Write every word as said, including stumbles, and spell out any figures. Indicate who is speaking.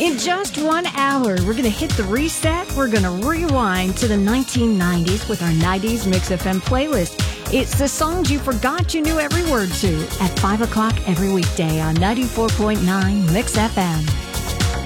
Speaker 1: In just one hour, we're going to hit the reset. We're going to rewind to the nineteen nineties with our nineties Mix F M playlist. It's the songs you forgot you knew every word to at five o'clock every weekday on ninety-four point nine Mix F M.